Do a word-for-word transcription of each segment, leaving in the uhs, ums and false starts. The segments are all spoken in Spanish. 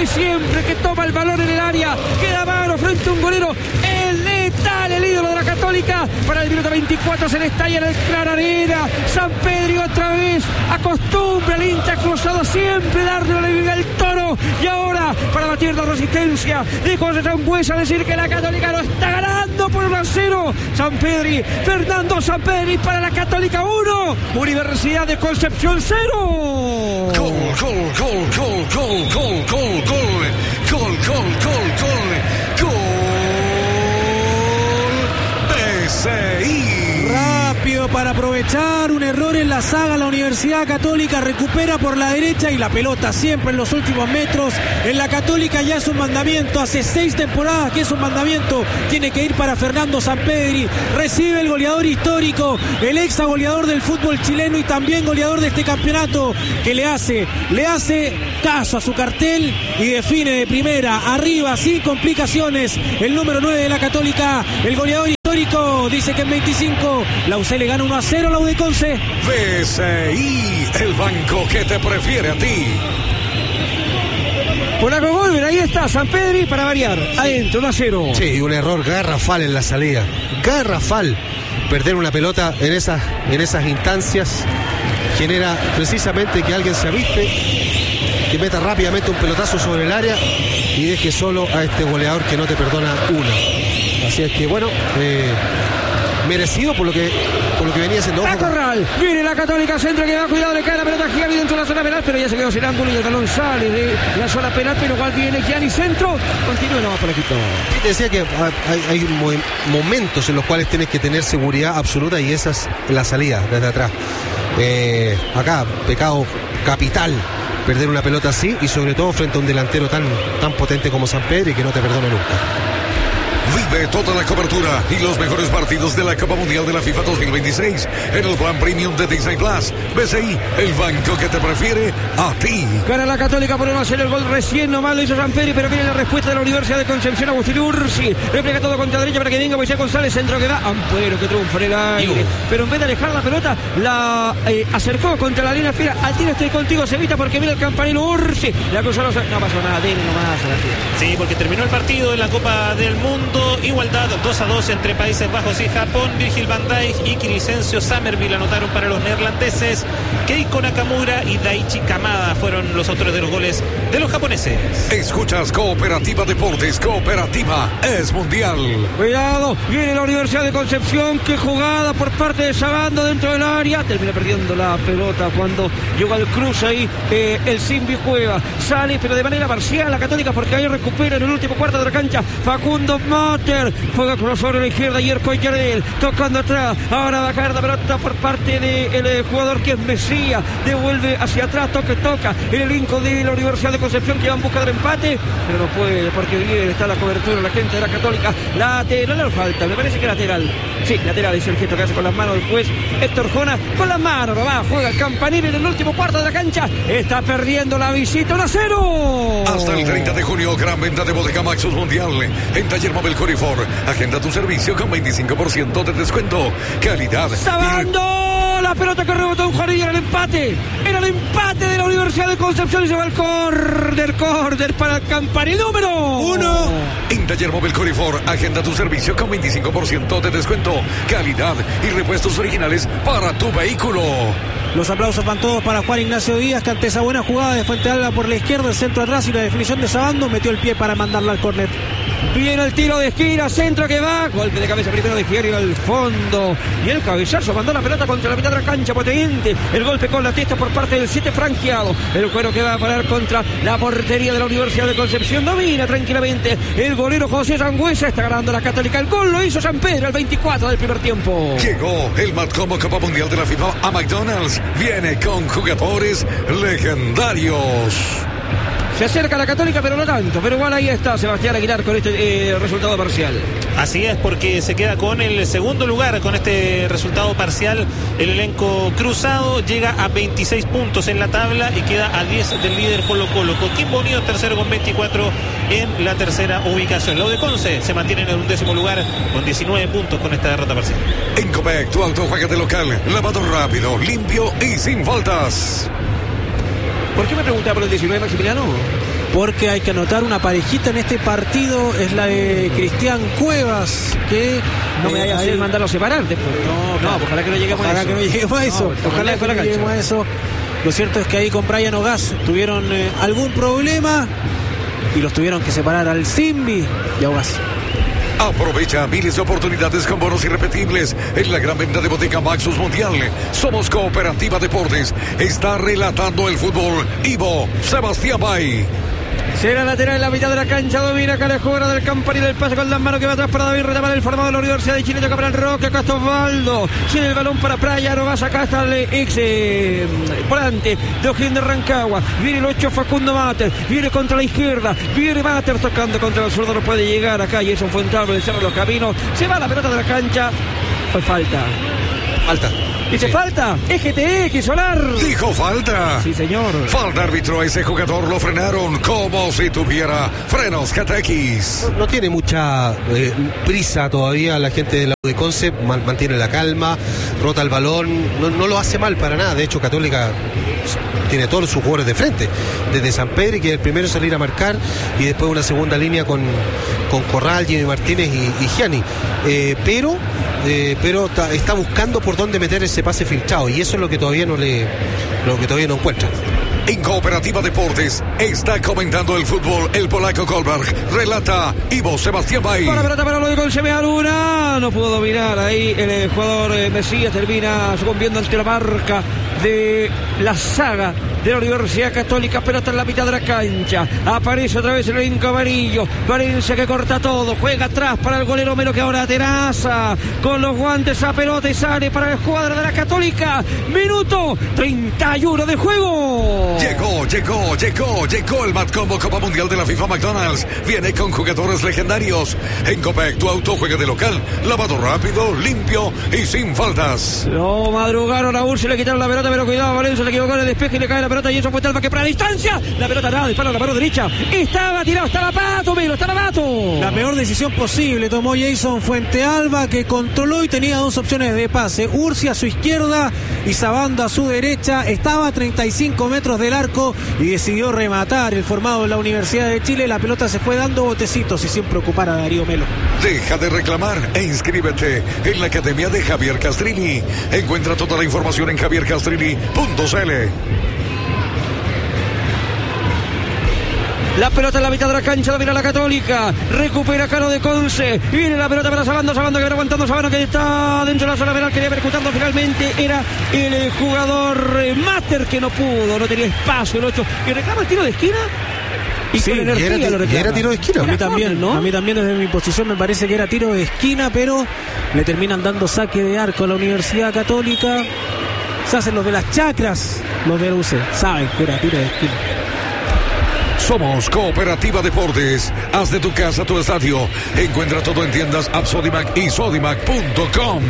de siempre, que toma el balón en el área, queda mano frente a un golero, el letal, el ídolo de la Católica. Para el minuto veinticuatro se le estalla en el Clararena. Sampedri otra vez acostumbra al hincha cruzado siempre darle la vida al Toro, y ahora para batir la resistencia de José Sangüesa decir que la Católica lo está ganando por uno a cero. Sampedri, Fernando Sampedri para la Católica uno, Universidad de Concepción cero. Gol, gol, gol, gol, gol, gol, gol, gol, gol, gol, gol, gol, gol, B C I. Rápido para aprovechar un error en la saga. La Universidad Católica recupera por la derecha y la pelota siempre en los últimos metros. En la Católica ya es un mandamiento. Hace seis temporadas que es un mandamiento. Tiene que ir para Fernando Sampedri. Recibe el goleador histórico, el ex goleador del fútbol chileno y también goleador de este campeonato, que le hace, le hace caso a su cartel y define de primera, arriba, sin complicaciones. El número nueve de la Católica, el goleador histórico, dice que en veinticinco la U C le gana uno a cero a la U de Conce. B C I, el banco que te prefiere a ti. Por algo Golver, ahí está Sampedri para variar, adentro, uno a cero. Sí, un error garrafal en la salida, garrafal. Perder una pelota en esas, en esas instancias genera precisamente que alguien se aviste, que meta rápidamente un pelotazo sobre el área y deje solo a este goleador que no te perdona una. Así es que bueno, eh, merecido por lo que por lo que venía haciendo. A Corral, viene la Católica, centro que va, cuidado, le cae la pelota Gianni dentro de la zona penal, pero ya se quedó sin ángulo y el balón sale de la zona penal, pero igual viene Gianni, centro, continúa, no va por aquí todo. Te decía que hay, hay momentos en los cuales tienes que tener seguridad absoluta y esa es la salida desde atrás. Eh, acá, pecado capital perder una pelota así y sobre todo frente a un delantero tan, tan potente como Sampedri, que no te perdone nunca. Vive toda la cobertura y los mejores partidos de la Copa Mundial de la FIFA dos mil veintiséis en el plan premium de Disney Plus. B C I, el banco que te prefiere a ti. Gana la Católica por uno a cero, el gol recién nomás lo hizo Sampedri, pero viene la respuesta de la Universidad de Concepción. Agustín Ursi repliega todo contra derecha para que venga Moisés González, centro que va, Ampuero que triunfa en el aire, pero en vez de alejar la pelota la eh, acercó contra la línea fina. Al tiro estoy contigo, se evita porque viene el campanilo Ursi, la cruzó, no pasó nada, tiene nomás a la tierra. Sí, porque terminó el partido en la Copa del Mundo. Igualdad dos a dos entre Países Bajos y Japón. Virgil van Dijk y Crescencio Summerville anotaron para los neerlandeses. Keiko Nakamura y Daichi Kamada fueron los autores de los goles de los japoneses. Escuchas Cooperativa Deportes, Cooperativa es mundial. Cuidado, viene la Universidad de Concepción, que jugada por parte de Sabando dentro del área, termina perdiendo la pelota cuando llegó al cruce ahí, eh, el Simbi juega, sale pero de manera parcial la Católica, porque ahí recupera en el último cuarto de la cancha Facundo Motter, juega con sobre la izquierda y Yerko Yarel, tocando atrás, ahora va a caer la pelota por parte del de, jugador que es Mesías, devuelve hacia atrás, toque, toca, el elenco de la Universidad de Concepción que va en busca del empate, pero no puede, porque bien está la cobertura, la gente de la Católica, lateral, no falta, me parece que lateral, sí, lateral es el gesto que hace con las manos del juez Héctor Jona, con las manos, no va, juega el campanil en el último cuarto de la cancha, está perdiendo la visita, uno a cero. Hasta el treinta de junio, gran venta de Bodega Maxus Mundial en Taller Móvil Corifor. Agenda tu servicio con veinticinco por ciento de descuento. Calidad. ¡Sabando! La pelota que rebotó un Juanillo, era el empate. Era el empate de la Universidad de Concepción y se va el córner, córner para el campanil número uno. En Taller Móvil Corifor, agenda tu servicio con veinticinco por ciento de descuento. Calidad y repuestos originales para tu vehículo. Los aplausos van todos para Juan Ignacio Díaz, que ante esa buena jugada de Fuente Alba por la izquierda, el centro atrás y la definición de Sabando, metió el pie para mandarla al córner. Viene el tiro de esquina, centro que va, golpe de cabeza primero de Gieri al fondo, y el cabezazo mandó la pelota contra la mitad de la cancha, potente, el golpe con la testa por parte del siete franqueado, el cuero que va a parar contra la portería de la Universidad de Concepción, domina tranquilamente el golero José Sangüesa, está ganando la Católica, el gol lo hizo Sampedri al veinticuatro del primer tiempo. Llegó el Matcomo Copa Mundial de la FIFA a McDonald's, viene con jugadores legendarios. Se acerca la Católica, pero no tanto. Pero igual ahí está Sebastián Aguilar con este eh, resultado parcial. Así es, porque se queda con el segundo lugar con este resultado parcial. El elenco cruzado llega a veintiséis puntos en la tabla y queda a diez del líder Colo Colo. Coquimbo Unido tercero con veinticuatro en la tercera ubicación. La U de Conce se mantiene en el undécimo lugar con diecinueve puntos con esta derrota parcial. En Copec, tu auto juega de local. Lavado rápido, limpio y sin faltas. ¿Por qué me preguntaba por el diecinueve, Maximiliano? porque hay que anotar una parejita en este partido, es la de Cristian Cuevas, que no me vaya a hacer mandarlo a separar después. No, claro. no, ojalá que no lleguemos ojalá a eso. que no lleguemos a eso. No, ojalá que no lleguemos a eso. Lo cierto es que ahí con Brian Ogaz tuvieron eh, algún problema y los tuvieron que separar al Simbi y a Ogaz. Aprovecha miles de oportunidades con bonos irrepetibles en la gran venta de Botica Maxus Mundial. Somos Cooperativa Deportes. Está relatando el fútbol Ivo Sebastián Bay. Será lateral en la mitad de la cancha, domina acá la jugada del Campanil, el pase con las manos que va atrás para David Retamar, el formado de la Universidad de Chile, toca para el Roque, acá está Osvaldo, tiene el balón para Playa, no vas acá hasta el ex eh, volante de O'Higgins de Rancagua, viene el ocho Facundo Mater, viene contra la izquierda, viene Mater tocando contra el zurdo, no puede llegar acá, Jason Fuentablo, el cerro de los caminos, se va la pelota de la cancha, pues falta. Falta. Dice sí. Falta, es G T X, Solar. Dijo falta. Sí, señor. Falta árbitro, a ese jugador lo frenaron como si tuviera frenos G T X. No, no tiene mucha eh, prisa todavía la gente de la U de Conce, man, mantiene la calma, rota el balón, no, no lo hace mal para nada. De hecho, Católica tiene todos sus jugadores de frente, desde Sampedri, que es el primero en salir a marcar, y después una segunda línea con, con Corral, Jimmy Martínez y, y Gianni. Eh, pero eh, pero ta, está buscando por dónde meter ese pase filtrado, y eso es lo que todavía no le lo que todavía no encuentra. En Cooperativa Deportes está comentando el fútbol el polaco Kolberg. Relata Ivo Sebastián Bay. Para pelota para lo de Conce Luna. No pudo dominar ahí el, el jugador eh, Mesías. Termina sucumbiendo ante la marca de la saga de la Universidad Católica. Pelota en la mitad de la cancha. Aparece otra vez el elenco amarillo. Valencia que corta todo. Juega atrás para el golero Melo, que ahora teraza con los guantes a pelota y sale para la escuadra de la Católica. Minuto treinta y uno de juego. Llegó, llegó, llegó, llegó el Matcombo Copa Mundial de la FIFA McDonald's. Viene con jugadores legendarios. En Copec, tu auto juega de local. Lavado rápido, limpio y sin faltas. Lo madrugaron a Ursi, le quitaron la pelota, pero cuidado, Valencia le equivocó en el despeje y le cae la pelota y eso fue Talva que para la distancia. La pelota nada, dispara a la mano derecha. Estaba tirado, estaba Pato, Melo, estaba Pato. La peor decisión posible tomó Jason Fuentealba, que controló y tenía dos opciones de pase. Ursi a su izquierda y Sabando a su derecha. Estaba a treinta y cinco metros del arco y decidió rematar el formado de la Universidad de Chile. La pelota se fue dando botecitos y sin preocupar a Darío Melo. Deja de reclamar e inscríbete en la Academia de Javier Castrini. Encuentra toda la información en javier castrini punto c l. La pelota en la mitad de la cancha, domina la Católica, recupera Caro de Conce, viene la pelota para Sabando, Sabando que viene aguantando, Sabando que está dentro de la zona penal, quería percutarlo, finalmente era el jugador Mater que no pudo, no tenía espacio el ocho, y reclama el tiro de esquina. Y sí, con energía y era, lo reclama. y era tiro de esquina. A mí también, ¿no? A mí también desde mi posición me parece que era tiro de esquina, pero le terminan dando saque de arco a la Universidad Católica. Se hacen los de las chacras, los de U C, saben que era tiro de esquina. Somos Cooperativa Deportes. Haz de tu casa tu estadio. Encuentra todo en tiendas App Sodimac y Sodimac punto com.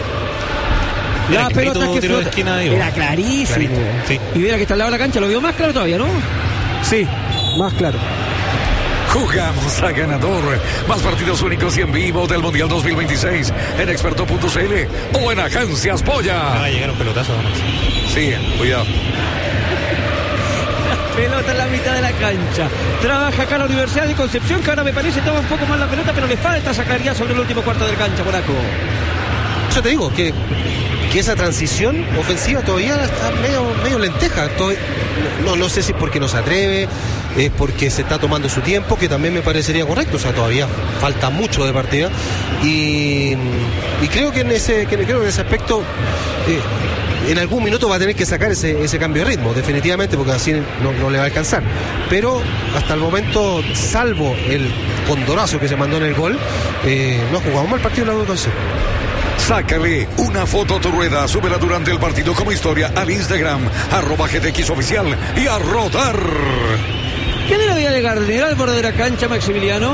La pelota que tiro de esquina, digo. Era clarísimo. Clarito, sí. Y mira que está al lado de la cancha, lo vio más claro todavía, ¿no? Sí, más claro. Jugamos a ganador. Más partidos únicos y en vivo del Mundial dos mil veintiséis en experto punto c l o en Agencias Polla. Va a llegar un pelotazo nomás. Sí, cuidado. Pelota en la mitad de la cancha. Trabaja acá la Universidad de Concepción, que ahora me parece toma un poco más la pelota, pero le falta esa claridad sobre el último cuarto de cancha, Polaco. Yo te digo que, que esa transición ofensiva todavía está medio, medio lenteja. Todavía, no, no sé si es porque no se atreve, es porque se está tomando su tiempo, que también me parecería correcto. O sea, todavía falta mucho de partida. Y, y creo que en ese, que, creo que en ese aspecto eh, en algún minuto va a tener que sacar ese, ese cambio de ritmo, definitivamente, porque así no, no le va a alcanzar. Pero hasta el momento, salvo el condorazo que se mandó en el gol, eh, no ha jugado mal partido en la U de Conce. Sácale una foto a tu rueda, súbela durante el partido como historia al Instagram, arroba G T X oficial y a rodar. ¿Quién era Villa de Gardner al borde de la cancha, Maximiliano?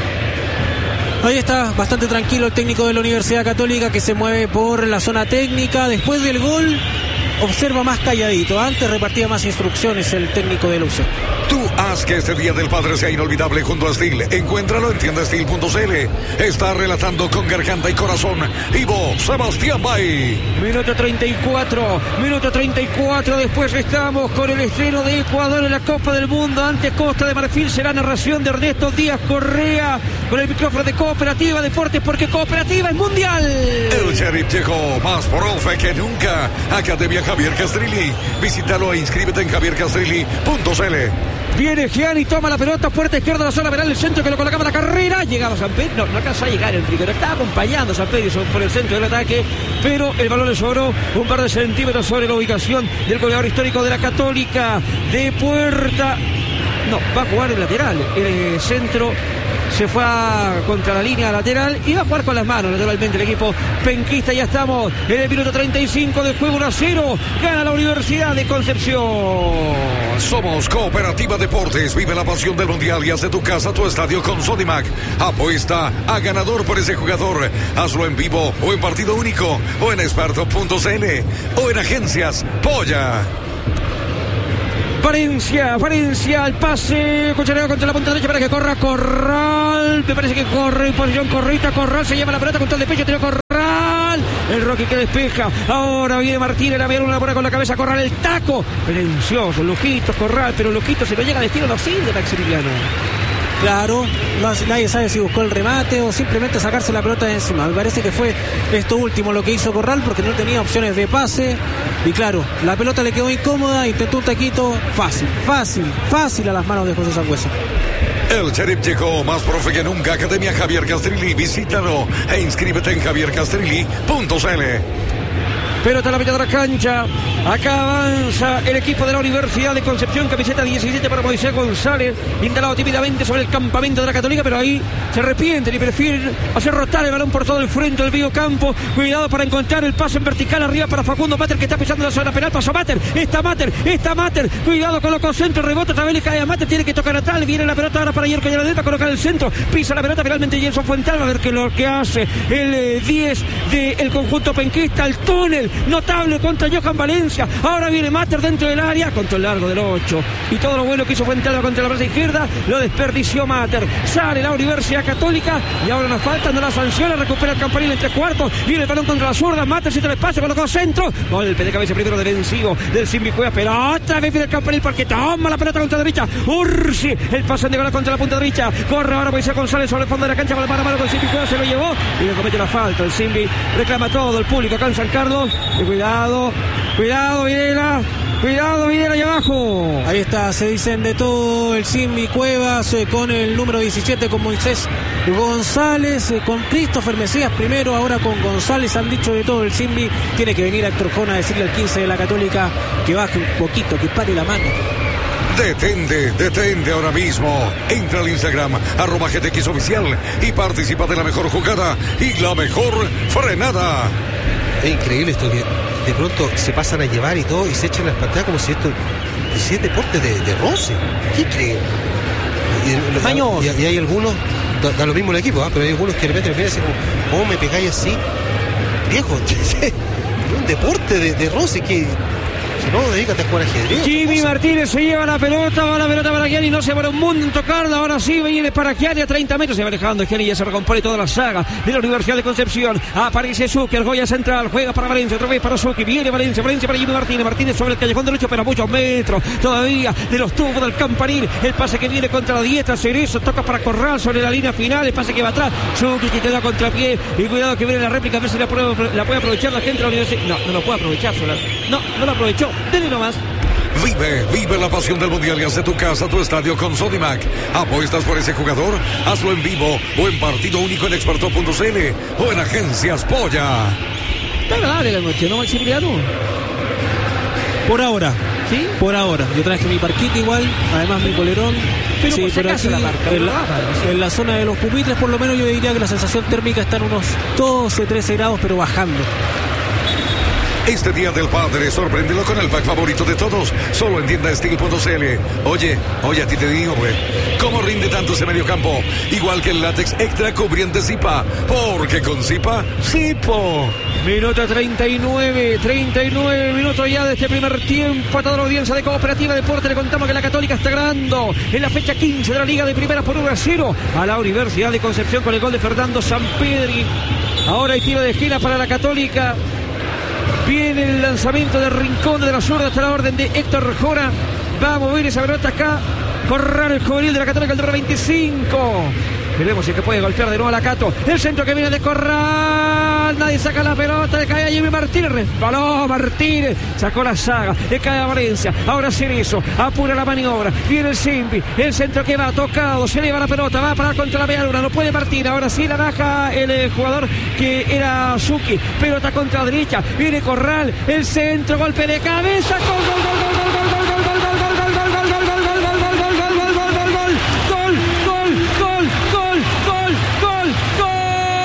Ahí está, bastante tranquilo el técnico de la Universidad Católica, que se mueve por la zona técnica. Después del gol, observa más calladito. Antes repartía más instrucciones el técnico de la U C. Tú haz que este Día del Padre sea inolvidable junto a Steel. Encuéntralo en tienda steel punto c l. Está relatando con garganta y corazón Ivo Sebastián Bay. Minuto treinta y cuatro, minuto treinta y cuatro. Después estamos con el estreno de Ecuador en la Copa del Mundo ante Costa de Marfil. Será narración de Ernesto Díaz Correa con el micrófono de Cooperativa Deportes, porque Cooperativa es mundial. El Sheriff llegó más profe que nunca. Academia Javier Castrilli. Visítalo e inscríbete en javier castrilli punto c l. Viene Gianni, toma la pelota, puerta izquierda, la zona penal, el centro que lo colocaba la carrera. Llegaba San Pedro, no, no alcanzó a llegar el primero. Estaba acompañando a San Pedro por el centro del ataque, pero el balón le sobró un par de centímetros sobre la ubicación del goleador histórico de la Católica. De puerta, no, va a jugar el lateral. El centro se fue a, contra la línea lateral y va a jugar con las manos naturalmente el equipo penquista. Ya estamos en el minuto treinta y cinco del juego. Uno a cero, gana la Universidad de Concepción. Somos Cooperativa Deportes. Vive la pasión del mundial y haz de tu casa tu estadio con Sodimac. Apuesta a ganador por ese jugador. Hazlo en vivo o en partido único o en experto punto c l o en agencias Polla. Valencia, Valencia, el pase, Cuchareo contra la punta derecha para que corra Corral. Me parece que corre en posición correcta. Corral se lleva la pelota contra el de pecho, tiene Corral. El Rocky que despeja. Ahora viene Martínez, la una bola con la cabeza. Corral, el taco. Pretencioso, Lujitos, Corral, pero Lujitos, si no llega a destino, no sirve Maximiliano. Claro, no, nadie sabe si buscó el remate o simplemente sacarse la pelota de encima. Me parece que fue esto último lo que hizo Corral, porque no tenía opciones de pase. Y claro, la pelota le quedó incómoda, intentó un taquito fácil, fácil, fácil a las manos de José Sangüesa. El Sheriff llegó más profe que nunca. Academia Javier Castrilli. Visítalo e inscríbete en javier castrilli punto c l. Pelota a la mitad de la cancha. Acá avanza el equipo de la Universidad de Concepción. Camiseta diecisiete para Moisés González. Instalado tímidamente sobre el campamento de la Católica, pero ahí se arrepienten y prefieren hacer rotar el balón por todo el frente del medio campo. Cuidado para encontrar el pase en vertical arriba para Facundo Mater, que está pisando la zona penal. Pasó Mater. Está Mater. Está Mater. Cuidado con lo concentra. Rebote. Otra vez le cae a Mater. Tiene que tocar atrás. Viene la pelota ahora para Yerko Yaradel. Va a colocar el centro. Pisa la pelota. Finalmente Jenson Fuental. Va a ver qué lo que hace el eh, diez del conjunto penquista. El túnel notable contra Johan Valencia. Ahora viene Mater dentro del área, contra el largo del ocho. Y todo lo bueno que hizo Fuentalba contra la braza izquierda lo desperdició Mater. Sale la Universidad Católica y ahora nos falta, no la sanciona, recupera el campanil en tres cuartos. Viene el balón contra la zurda. Mater siente el espacio, colocó centro. Golpe de cabeza primero defensivo del Simbijuega, pero otra vez viene el campanil porque toma la pelota contra la derecha. Ursi, el pase de bola contra la punta derecha. Corre ahora Moisés González sobre el fondo de la cancha, con la mano a mano con el Simbijuega, se lo llevó y le comete la falta. El Simbi reclama todo el público acá en San Carlos. Y cuidado, cuidado, Videla. Cuidado, Videla ahí abajo. Ahí está, se dicen de todo el Simbi Cuevas eh, con el número diecisiete, con Moisés González, eh, con Christopher Mesías primero, ahora con González. Han dicho de todo el Simbi. Tiene que venir Héctor Jona a decirle al quince de la Católica que baje un poquito, que pare la mano. Detente, detente ahora mismo. Entra al Instagram, arroba G T X oficial y participa de la mejor jugada y la mejor frenada. Es increíble esto que de pronto se pasan a llevar y todo y se echan las pantallas como si esto si es deporte de, de roce. ¿Qué creen? Y, y, y hay algunos, da, da lo mismo el equipo, ¿eh? Pero hay algunos que de repente me miran así como, ¿cómo me pegáis así? Viejo, un deporte de, de roce que... No, dedícate a jugar ajedrez. Jimmy Martínez se lleva la pelota, va la pelota para Gianni, no se para un mundo en tocarla, ahora sí viene para Gianni a treinta metros, se va alejando Gianni, ya se recompone toda la saga de la Universidad de Concepción. Aparece Zucker, Goya central, juega para Valencia, otra vez para Zucker, viene Valencia, Valencia para Jimmy Martínez, Martínez sobre el callejón derecho, pero a muchos metros todavía de los tubos del campanil. El pase que viene contra la dieta, Cerezo, toca para Corral sobre la línea final, el pase que va atrás, Zucker que queda contrapié, y cuidado que viene la réplica, a ver si la puede, la puede aprovechar la gente de la Universidad. No, no lo puede aprovechar sola. No, no lo aprovechó. Dele nomás. Vive, vive la pasión del mundial y haz de tu casa tu estadio con Sodimac. ¿Apuestas por ese jugador? Hazlo en vivo o en partido único en experto punto c l o en agencias Polla. Está agradable la noche, ¿no, Maximiliano? Por ahora. ¿Sí? Por ahora. Yo traje mi parquita igual, además mi polerón. Pero sí, por si pero acaso aquí, la marca, en, no la, la baja, en la zona de los pupitres, por lo menos yo diría que la sensación térmica está en unos doce, trece grados, pero bajando. Este Día del Padre, sorpréndelo con el pack favorito de todos, solo en tienda steel punto c l. Oye, oye, a ti te digo, güey, ¿cómo rinde tanto ese mediocampo? Igual que el látex extra cubriente Zipa, porque con Zipa, Zipo. Minuto treinta y nueve, treinta y nueve minutos ya de este primer tiempo. A toda la audiencia de Cooperativa Deporte le contamos que la Católica está ganando en la fecha quince de la Liga de Primera por uno a cero a la Universidad de Concepción con el gol de Fernando Sampedri. Ahora hay tiro de esquina para la Católica. Viene el lanzamiento de Rincón de la zurda hasta la orden de Héctor Jora. Va a mover esa pelota acá. Corral, el juvenil de la Católica, el número veinticinco. Veremos si es que puede golpear de nuevo a la Cato. El centro que viene de Corral. Nadie saca la pelota. Le cae a Jimmy Martínez. Resbaló Martínez. Sacó la saga. Le cae a Valencia. Ahora Cerezo. Apura la maniobra. Viene el Simbi. El centro que va tocado. Se lleva la pelota. Va a parar contra la media luna. No puede Martínez. Ahora sí la baja el eh, jugador que era Suki. Pelota contra la derecha. Viene Corral. El centro. Golpe de cabeza. Con gol, gol.